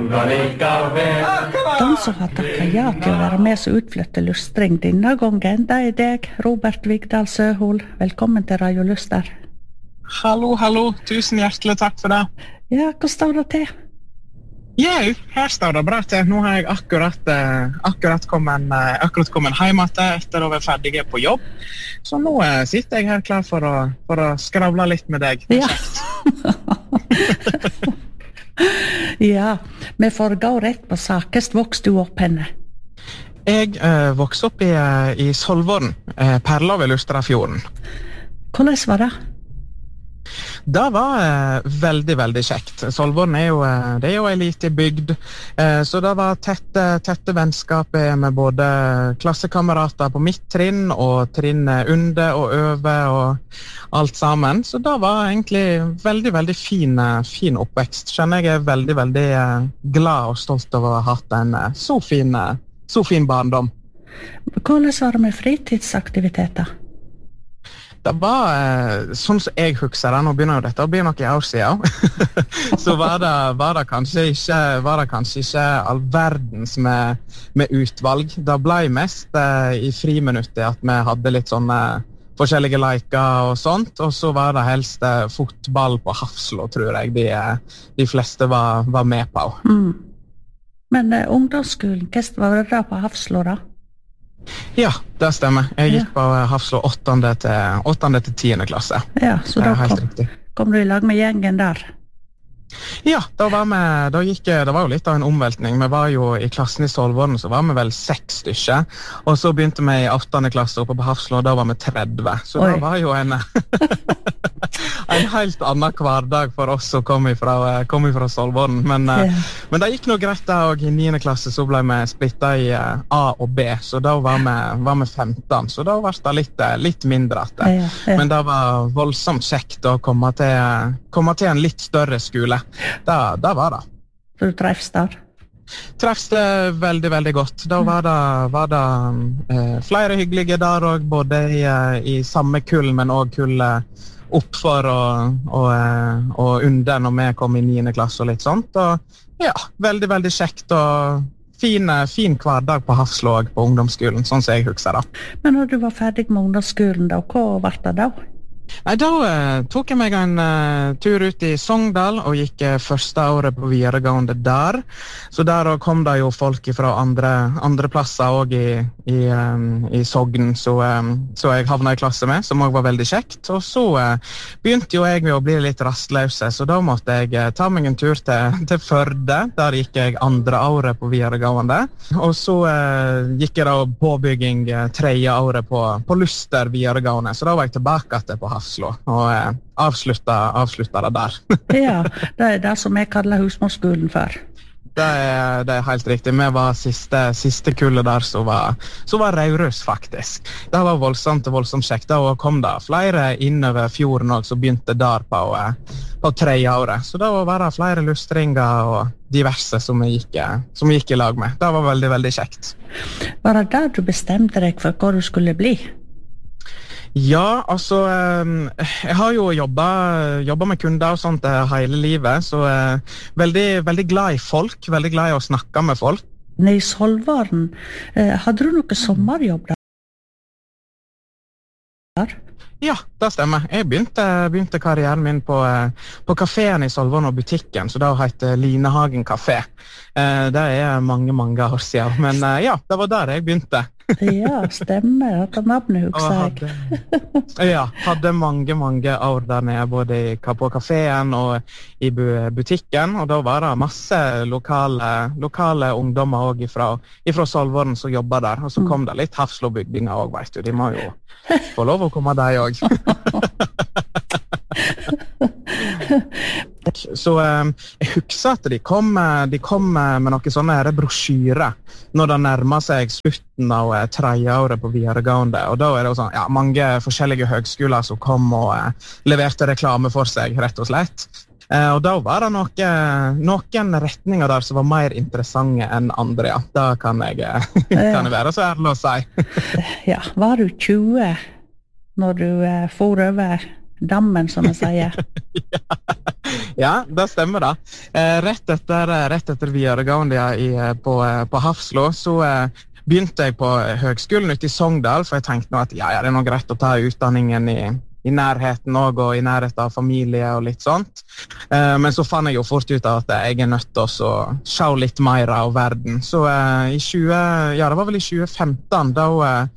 De som har takket ja til å være med som utflytte lustring denne gangen, det er deg, Robert Vigdal Søhol. Velkommen til Radio Luster. Hallo. Tusen hjertelig takk for det. Ja, hva står det til? Jau, her står det bra til. Nå har jeg akkurat kommet hjem etter å være ferdig på jobb. Så nå sitter jeg her klar for å skravle litt med deg. Ja. Ja, vi får gå rett på sakest. Vokste du opp henne? Jeg vokste opp i Solvorn, perla ved Lustrafjorden. Hvordan var det? Det var veldig, veldig kjekt. Solvorn det er jo en liten bygd, så det var tette vennskap med både klassekamerater på mitt trinn og trinn under og over og alt sammen. Så det var egentlig veldig, veldig fin oppvekst. Kjenner jeg er veldig, veldig glad og stolt over å ha hatt en så fin barndom. Hvordan var det med fritidsaktiviteter? Det var, sånn som jeg husker det, nå begynner jo dette å bli noen år siden, så var det kanskje ikke all verdens med utvalg. Det ble mest i friminuttet at vi hadde litt sånne forskjellige leker og sånt, og så var det helst fotball på Hafslå, tror jeg de fleste var med på. Men ungdomsskolen, hva var det da på Hafslå da? Ja, det stemmer. Jeg gikk på Hafslå 8. til 10. klasse. Ja, så da kom du i lag med gjengen der? Ja, det var jo litt av en omveltning. Vi var jo i klassen i Solvorn, så var vi vel 6 stykker. Og så begynte vi i 8. klasse oppe på Hafslå, og da var vi 30. Så det var jo en helt annen hverdag for oss som kom ifra Solvorn. Men det gikk nok greit da, og i 9. klasse så ble vi splittet i A og B, så da var vi 15, så da var det litt mindre. Men det var voldsomt kjekt å komme til en litt større skole. Det var det. Så du treffes der? Treffes det veldig, veldig godt. Da var det flere hyggelige der også, både i samme kull, men også kullet oppfor og under når vi kom i 9. klasse og litt sånt. Og ja, veldig, veldig kjekt og fin hverdag på Hafslå på ungdomsskolen, sånn som jeg husker det. Men når du var ferdig med ungdomsskolen da, hva var det da? Nei, da tok jeg meg en tur ut i Sogndal og gikk første året på videregående der. Så der kom det jo folk fra andre plasser også i Sogn, så jeg havnet i klasse med, som også var veldig kjekt. Og så begynte jo jeg med å bli litt rastløse, så da måtte jeg ta meg en tur til Førde. Der gikk jeg 2. året på videregående. Og så gikk jeg da påbygging 3. året på Luster videregående, så da var jeg tilbake til på Hafslå, og avslutta det der. Ja, det er det som jeg kaller husmorskolen for. Det er helt riktig. Vi var siste kullet der som var Raurus, faktisk. Det var voldsomt kjekt. Da kom det flere innover fjorden også, som begynte der på 3. året. Så da var det flere lustringer og diverse som vi gikk i lag med. Det var veldig, veldig kjekt. Var det der du bestemte deg for hva du skulle bli? Ja, altså, jeg har jo jobbet med kunder og sånt hele livet, så veldig, veldig glad i folk, veldig glad i å snakke med folk. I Solvorn, hadde du noe sommerjobb der? Ja, det stemmer. Jeg begynte karrieren min på kaféen i Solvorn og butikken, så det heter Linehagen Café. Det er mange år siden, men ja, det var der jeg begynte. Ja, stemmer. Dette navnet husker jeg. Ja, hadde mange år der nede, både på kaféen og i butikken, og da var det masse lokale ungdommer også ifra Solvorn som jobbet der, og så kom det litt Hafslåbygdinger også, vet du. De må jo få lov å komme der også. Så jeg husker at de kom med noen sånne brosjyrer når det nærmer seg slutten av 3. året på videregående, og da er det jo sånn, ja, mange forskjellige høgskoler som kom og leverte reklame for seg, rett og slett. Og da var det noen retninger der som var mer interessante enn andre, ja. Da kan jeg være så ærlig å si. Ja, var du 20 når du for over dammen, som man sier. Ja, det stemmer da. Rett etter videregående på Hafslo, så begynte jeg på høgskolen ute i Sogndal, for jeg tenkte nå at ja, det er noe greit å ta utdanningen i nærheten også, og i nærheten av familie og litt sånt. Men så fant jeg jo fort ut av at jeg er nødt til å se litt mer av verden. Så det var vel i 2015, da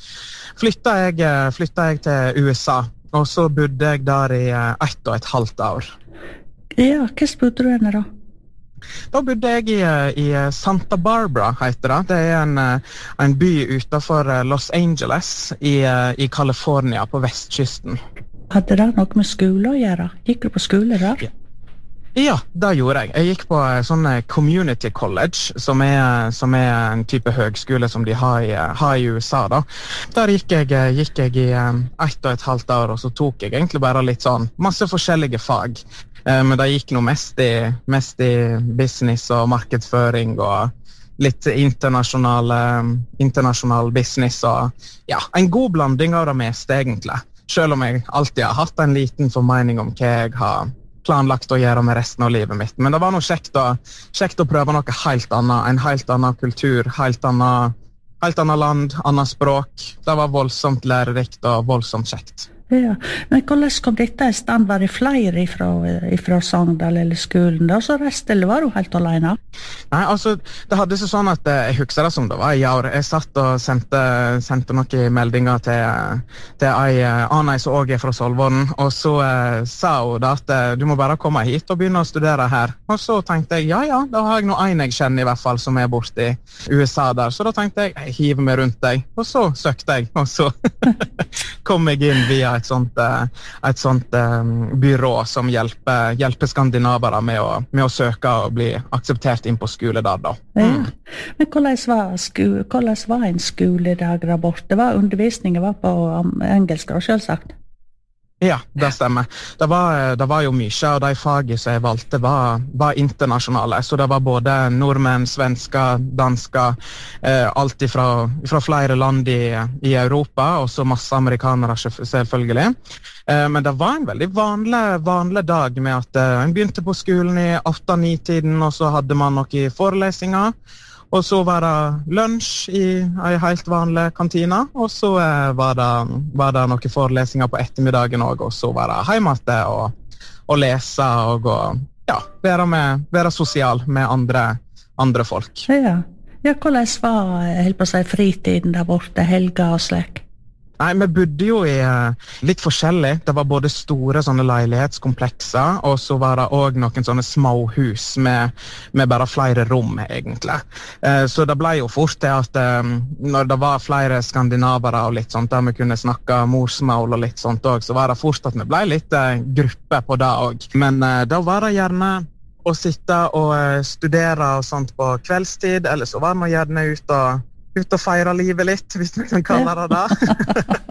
flyttet jeg til USA, og så bodde jeg der i 1,5 år. Ja, hva bodde du henne da? Da bodde jeg i Santa Barbara, heter det. Det er en by utenfor Los Angeles i California på vestkysten. Hadde det noe med skole å gjøre? Gikk du på skole der? Ja, det gjorde jeg. Jeg gikk på sånn community college, som er en type høgskole som de har i USA da. Der gikk jeg i 1,5 år, og så tok jeg egentlig bare litt sånn masse forskjellige fag. Men det gikk noe mest i business og markedsføring og litt internasjonal business og ja, en god blanding av det meste egentlig. Selv om jeg alltid har hatt en liten formening om hva jeg har planlagt å gjøre med resten av livet mitt. Men det var noe kjekt å prøve noe helt annet, en helt annen kultur, helt annet land, annet språk. Det var voldsomt lærerikt og voldsomt kjekt. Ja, men hvordan kom dette i stand? Var det flere fra Sogndal eller skolen da, så resten, eller var du helt alene? Nei, altså, det hadde seg sånn at jeg husker det som det var i år. Jeg satt og sendte noen meldinger til ei som også er fra Solvorn, og så sa hun da at du må bare komme hit og begynne å studere her. Og så tenkte jeg, ja, da har jeg en jeg kjenner i hvert fall som er borte i USA der, så da tenkte jeg hiver meg rundt deg, og så søkte jeg, og så kom jeg inn via et sånt byrå som hjelper skandinavere med å søke og bli akseptert inn på skole der da. Ja. Men hvordan var en skoledag der borte? Undervisningen var på engelsk, selvsagt? Ja, det stemmer. Det var jo mye av de fagene som jeg valgte var internasjonale, så det var både nordmenn, svensker, dansker, alt fra flere land i Europa, og så masse amerikanere selvfølgelig. Men det var en veldig vanlig dag med at en begynte på skolen i 8-9-tiden, og så hadde man noen forelesninger, og så var det lunsj i en helt vanlig kantina, og så var det noen forelesninger på ettermiddagen også, og så var det hjemme og lese og ja, være sosial med andre folk. Ja, hvordan var fritiden der borte, helga og slik? Nei, vi bodde jo i litt forskjellig. Det var både store sånne leilighetskomplekser, og så var det også noen sånne små hus med bare flere rom, egentlig. Så det ble jo fort det at når det var flere skandinavere og litt sånt, der vi kunne snakke morsmål og litt sånt også, så var det fort at vi ble litt gruppe på det også. Men da var det gjerne å sitte og studere og sånt på kveldstid, eller så var det gjerne ut og feire livet litt, hvis vi kan kalle det det.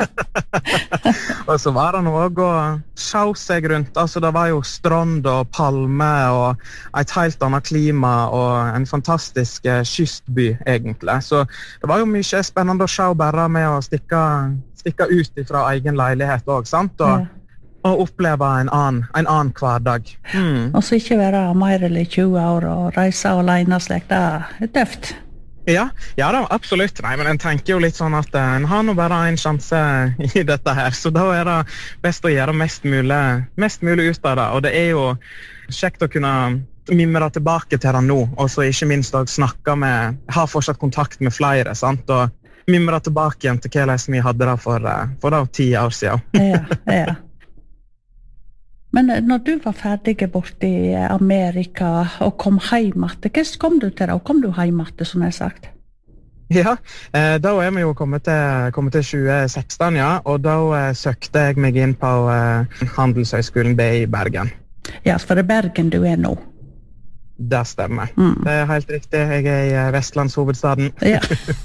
Og så var det noe å se seg rundt. Altså, det var jo strand og palme og et helt annet klima og en fantastisk kystby, egentlig. Så det var jo mye spennende å se bare med å stikke ut fra egen leilighet også, sant? Og oppleve en annen hverdag. Og så ikke være mer eller 20 år og reise alene slik, det er tøft. Ja, da, absolutt. Nei, men en tenker jo litt sånn at en har nå bare en sjanse i dette her, så da er det best å gjøre mest mulig ut av det, og det er jo kjekt å kunne mimre tilbake til det nå, og så ikke minst å ha fortsatt kontakt med flere, sant, og mimre tilbake igjen til hva vi hadde det for 10 år siden. Ja. Men når du var ferdig bort i Amerika og kom hjem etter, hva kom du til da? Kom du hjem etter, som jeg har sagt? Ja, da er vi jo kommet til 2016, ja, og da søkte jeg meg inn på Handelshøyskolen i Bergen. Ja, for det er Bergen du er nå? Det stemmer. Det er helt riktig, jeg er i Vestlandshovedstaden. Ja.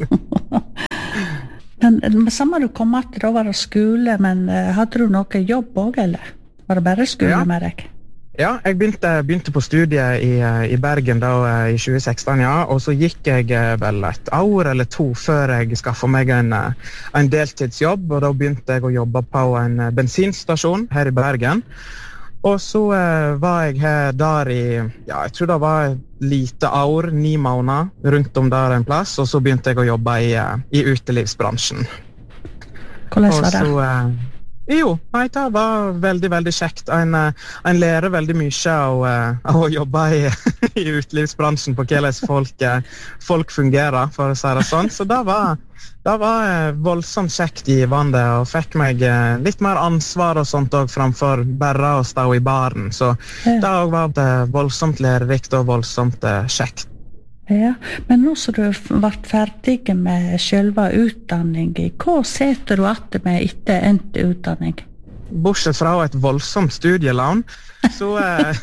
Men samme du kom etter, da var det skole, men hadde du noe jobb også, eller? Var det bare skole med deg? Ja, jeg begynte på studiet i Bergen da, i 2016, ja, og så gikk jeg vel et år eller to før jeg skaffet meg en deltidsjobb, og da begynte jeg å jobbe på en bensinstasjon her i Bergen. Og så var jeg her der ja, jeg tror det var et lite år, 9 måneder, rundt om der en plass, og så begynte jeg å jobbe i utelivsbransjen. Hvordan var det? Og så, jo, nei, det var veldig, veldig kjekt. En lærer veldig mye av å jobbe i utelivsbransjen på hvordan folk fungerer, for å si det sånn. Så det var voldsomt kjekt givende, og fikk meg litt mer ansvar og sånt også, framfor bare å stå i baren. Så det var voldsomt lærerikt og voldsomt kjekt. Ja, men nå som du ble ferdig med selve utdanningen, hva setter du att med etter endt utdanning? Bortsett fra et voldsomt studielån, så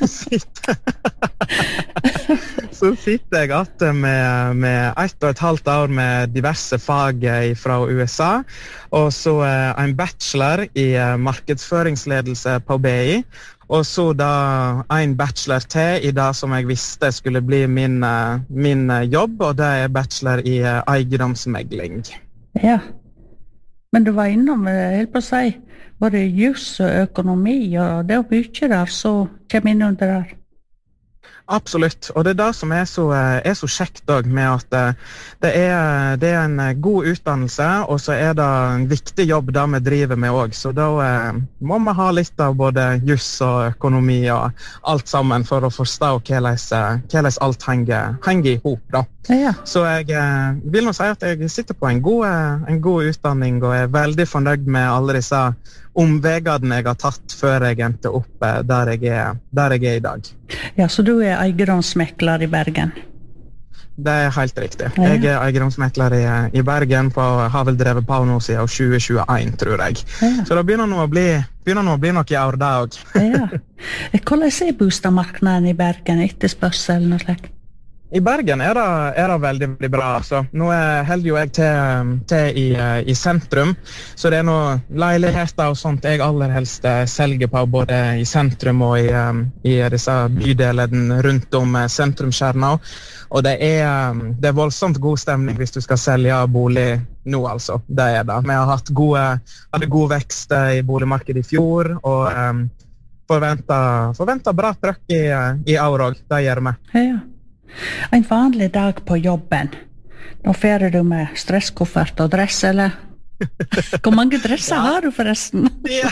sitter jeg att med 1,5 år med diverse fag fra USA, og så en bachelor i markedsføringsledelse på BI, og så da en bachelor til i det som jeg visste skulle bli min jobb, og det bachelor i eiendomsmegling. Ja, men du var innom, helt på å si, både juss og økonomi, og det mye der, så kommer inn under der. Absolutt, og det det som så kjekt også, med at det en god utdannelse, og så det en viktig jobb det vi driver med også. Så da må vi ha litt av både juss og økonomi og alt sammen for å forstå hvordan alt henger i hop da. Ja. Så jeg vil nå si at jeg sitter på en god utdanning, og veldig fornøyd med alle disse omvegene jeg har tatt før jeg endte opp der jeg i dag. Ja, så du eiendomsmekler i Bergen? Det helt riktig. Jeg eiendomsmekler i Bergen, har vel drevet på nå siden 2021, tror jeg. Ja. Så det begynner nå å bli noe i år da også. Ja. Hvordan boligmarkedet i Bergen, etterspørselen og slik? I Bergen det veldig, veldig bra. Så nå holder jo jeg til i sentrum, så det noen leiligheter og sånt jeg aller helst selger på, både i sentrum og i disse bydelene rundt om sentrumskjerna. Og det voldsomt god stemning hvis du skal selge bolig nå, altså. Det det. Vi har hatt god vekst i boligmarkedet i fjor, og forventer bra trøkk i år også. Det gjør vi. Ja. En vanlig dag på jobben. Nå ferer du med stresskoffert og dress, eller? Hvor mange dresser har du forresten? Ja.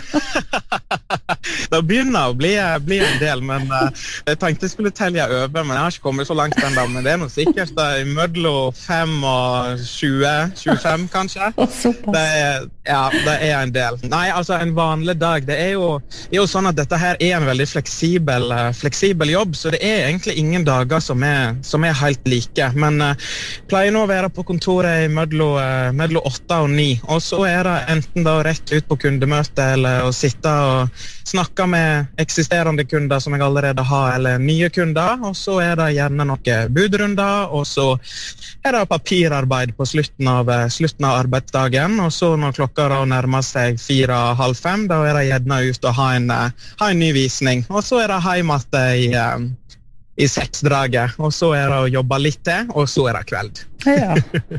Det begynner å bli en del, men jeg tenkte jeg skulle telle over, men jeg har ikke kommet så langt enda, men det noe sikkert mellom 5 og 20-25 kanskje. Det en del. Nei, altså en vanlig dag, det jo sånn at dette her en veldig fleksibel jobb, så det egentlig ingen dager som helt like, men pleier nå å være på kontoret mellom 8 og 9, og så det enten da rett ut på kundemøte eller å sitte og snakke med eksisterende kunder som jeg allerede har, eller nye kunder, og så det gjerne noen budrunder, og så det papirarbeid på slutten av arbeidsdagen, og så når klokka nærmer seg 4:30, da det gjerne ut og ha en ny visning, og så det hjemme i 6-draget, og så det å jobbe litt til, og så det kveld. Ja.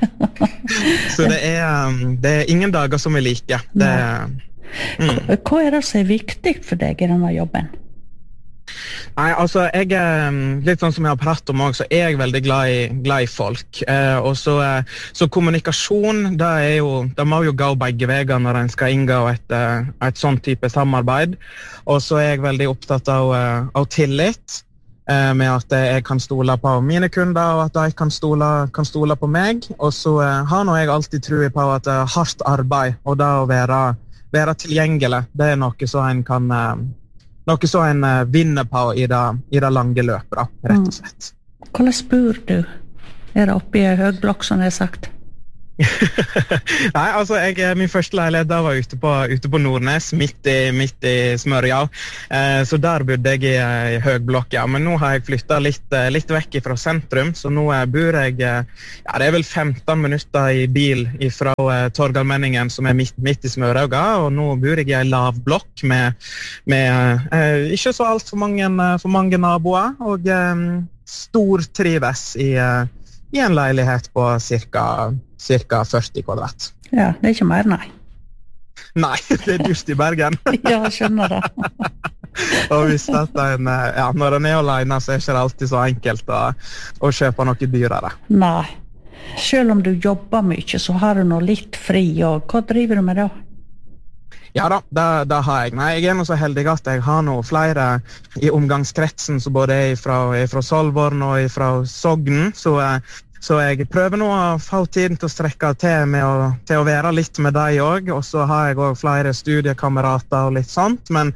Så det ingen dager som like. Hva det som viktig for deg i denne jobben? Nei, altså, jeg litt sånn som jeg har pratet om også, så jeg veldig glad i folk. Og så kommunikasjon, det må jo gå begge veier når en skal inngå et sånn type samarbeid. Og så jeg veldig opptatt av tillit, med at jeg kan stole på mine kunder, og at de kan stole på meg. Og så har nå jeg alltid troet på at hardt arbeid, og da å være tilgjengelig, det noe så en kan vinne på i det lange løpet, rett og slett. Hvordan bor du? Det oppe i høyblokk, som jeg har sagt? Nei, altså min første leilighet da var ute på Nordnes, midt i Smørja. Så der bodde jeg i høgblokk, ja. Men nå har jeg flyttet litt vekk fra sentrum, så nå bor jeg, ja, det vel 15 minutter i bil fra Torgallmenningen, som midt i Smørauga, og nå bor jeg i en lavblokk med ikke så alt for mange naboer, og stor trives i en leilighet på cirka 40 kvadrat. Ja, det ikke mer, nei. Nei, det dyrt i Bergen. Ja, jeg skjønner det. Og hvis når en alene, så ikke det alltid så enkelt å kjøpe noe dyrere. Nei. Selv om du jobber mye, så har du nå litt fri, og hva driver du med da? Ja da, det har jeg. Nei, jeg nå så heldig at jeg har nå flere i omgangskretsen, så både fra Solvorn og fra Sogn, så jeg prøver nå å få tiden til å strekke til å være litt med deg også, og så har jeg også flere studiekamerater og litt sånt, men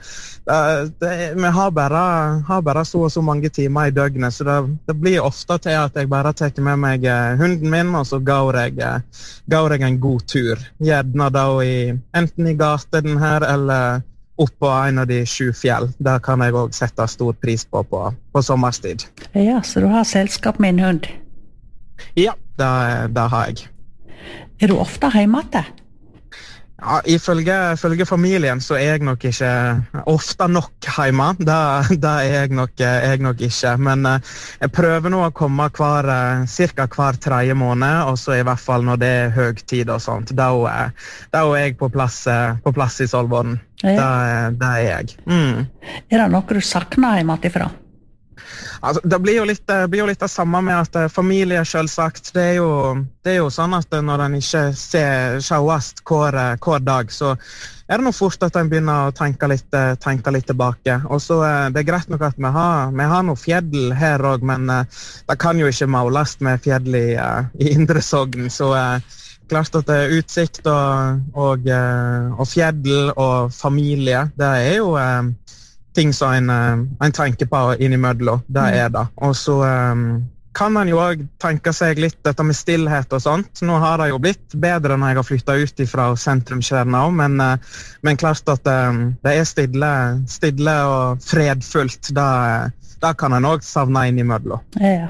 vi har bare så og så mange timer i døgnet, så det blir ofte til at jeg bare tar med meg hunden min, og så går jeg en god tur, gjerne da enten i gaten her, eller opp på en av de 7 fjell. Der kan jeg også sette stor pris på sommerstid. Ja, så du har selskap med en hund? Ja, det har jeg. Er du ofte hjemme til? Ja, ifølge familien så jeg nok ikke ofte nok hjemme. Det er jeg nok ikke. Men jeg prøver nå å komme cirka hver 3. måned, og så i hvert fall når det høgtid og sånt. Da er jeg på plass i Solvorn. Ja. Det er jeg. Er det noe du savner hjemme tilfra? Altså, det blir jo litt det samme med at familie selvsagt, det er jo sånn at når en ikke sees hver dag, så er det nå fort at en begynner å tenke litt tilbake. Og så det er greit nok at vi har noe fjell her også, men det kan jo ikke måles med fjell i Indre Sogn, så klart at utsikt og fjell og familie, det er jo ting som en tenker på innimellom, det er det. Og så kan man jo også tenke seg litt dette med stillhet og sånt. Nå har det jo blitt bedre når jeg har flyttet ut fra sentrumskjerna, men klart at det er stille og fredfullt, da kan en også savne innimellom. Ja.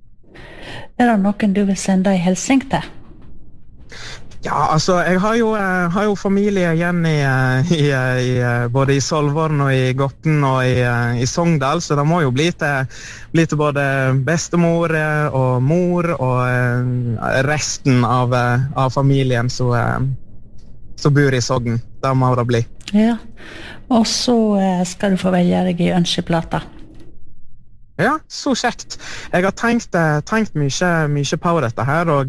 Er det noen du vil sende en hilsen til? Ja, altså, jeg har jo familie igjen både i Solvorn og i Gotten og i Sogndal, så det må jo bli til både bestemor og mor og resten av familien som bor i Sogn. Det må det bli. Ja, og så skal du få velge deg i ønskeplata. Ja, så kjekt. Jeg har tenkt mye på dette her, og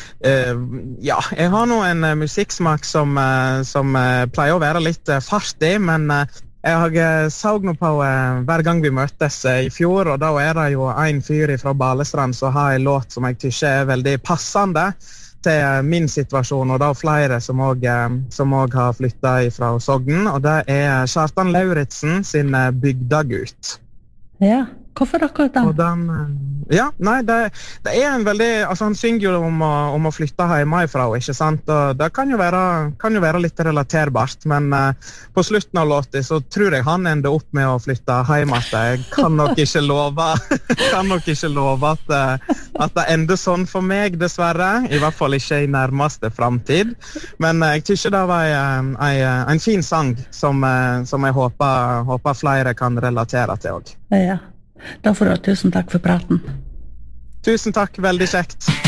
ja, jeg har nå en musikksmak som pleier å være litt fartig, men jeg så nå på hver gang vi møtes i fjor, og da er det jo en fyr fra Balestrand som har en låt som jeg tykker er veldig passende til min situasjon, og da flere som også har flyttet fra Sogn, og det er Kjartan Lauritsen sin Bygdagut. Ja. Hvorfor akkurat den? Ja, nei, det er en veldig, altså han synger jo om å flytte hjemmefra, ikke sant? Og det kan jo være litt relaterbart, men på slutten av låten så tror jeg han ender opp med å flytte hjemme. Jeg kan nok ikke love at det ender sånn for meg, dessverre, i hvert fall ikke i nærmeste fremtid, men jeg tykker det var en fin sang som jeg håper flere kan relatere til også. Ja. Da får du tusen takk for praten. Tusen takk, veldig kjekt.